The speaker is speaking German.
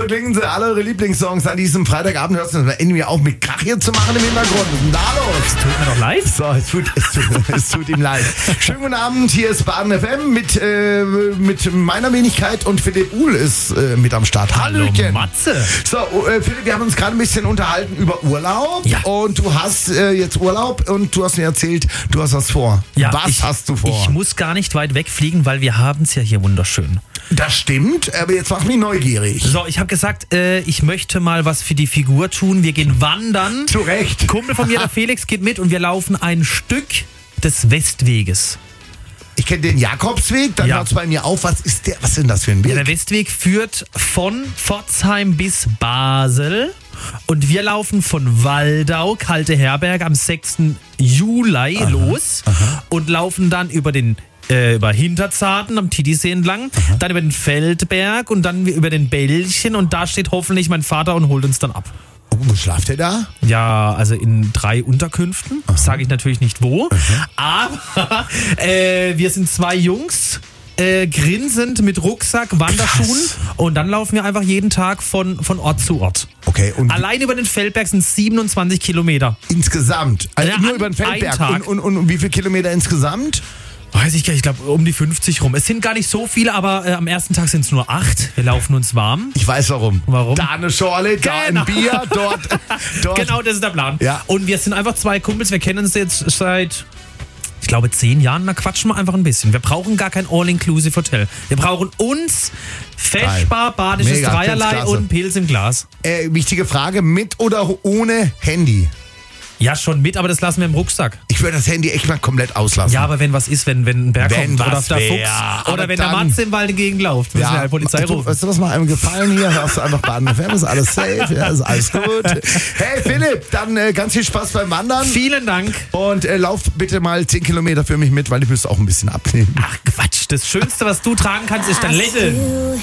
So klingen sie alle eure Lieblingssongs an diesem Freitagabend. Hörst du das irgendwie auch mit Krach hier zu machen im Hintergrund? Was ist denn da los? Es tut mir doch leid. So, es tut ihm leid. Schönen guten Abend, hier ist Baden FM mit meiner Wenigkeit und Philipp Uhl ist mit am Start. Hallöchen. Matze. So, Philipp, wir haben uns gerade ein bisschen unterhalten über Urlaub. Ja. Und du hast jetzt Urlaub und du hast mir erzählt, du hast was vor. Ja, was hast du vor? Ich muss gar nicht weit wegfliegen, weil wir haben es ja hier wunderschön. Das stimmt, aber jetzt mach mich neugierig. So, ich habe gesagt, ich möchte mal was für die Figur tun. Wir gehen wandern. Zu Recht. Kumpel von mir, der Felix, geht mit und wir laufen ein Stück des Westweges. Ich kenne den Jakobsweg, dann Ja. hört's bei mir auf. Was ist denn das für ein Ja, Weg? der Westweg führt von Pforzheim bis Basel und wir laufen von Waldau, Kalte Herberg, am 6. Juli los und laufen dann über Hinterzarten am Titisee entlang, dann über den Feldberg und dann über den Bällchen und da steht hoffentlich mein Vater und holt uns dann ab. Oh, wo schlaft der da? Ja, also in 3 Unterkünften, sage ich natürlich nicht wo, aber wir sind 2 Jungs, grinsend mit Rucksack, Wanderschuhen Krass. und dann laufen wir einfach jeden Tag von Ort zu Ort. Okay, und Allein über den Feldberg sind 27 Kilometer. insgesamt? Also Ja, nur an über den Feldberg. einem Tag. Und wie viele Kilometer insgesamt? Weiß ich gar nicht, ich glaube um die 50 rum. Es sind gar nicht so viele, aber am ersten Tag sind es nur 8. Wir laufen uns warm. Ich weiß warum. Warum? Da eine Schorle, da Genau. ein Bier, dort. Genau, das ist der Plan. Ja. Und wir sind einfach 2 Kumpels, wir kennen uns jetzt seit, ich glaube, 10 Jahren, da quatschen wir einfach ein bisschen. Wir brauchen gar kein All-Inclusive-Hotel. Wir brauchen uns, Feschbar, badisches Mega, Dreierlei find's klasse. und Pilz im Glas. Wichtige Frage, mit oder ohne Handy? Ja, schon mit, aber das lassen wir im Rucksack. Ich würde das Handy echt mal komplett auslassen. Ja, aber wenn was ist, wenn ein Berg Wenn kommt oder was der wär, Fuchs aber oder wenn der dann- Matze im Wald entgegenläuft, müssen wir halt Polizei du, rufen. weißt du, was mal einem gefallen hier? Hörst du einfach Baden FM, ist alles safe, ja, ist alles gut. Hey Philipp, dann ganz viel Spaß beim Wandern Vielen Dank. und lauf bitte mal 10 Kilometer für mich mit, weil ich müsste auch ein bisschen abnehmen. Ach Quatsch, das Schönste, was du tragen kannst, ist dein Lächeln.